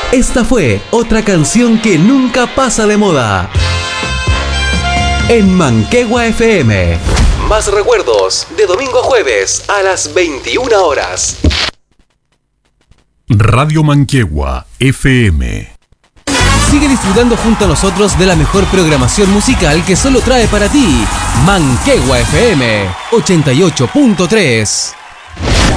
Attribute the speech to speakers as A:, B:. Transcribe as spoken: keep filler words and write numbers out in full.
A: Esta fue otra canción que nunca pasa de moda. En Manquehue F M. Más recuerdos de domingo a jueves a las veintiuna horas.
B: Radio Manquehue F M.
A: Sigue disfrutando junto a nosotros de la mejor programación musical que solo trae para ti Manquehue F M ochenta y ocho punto tres.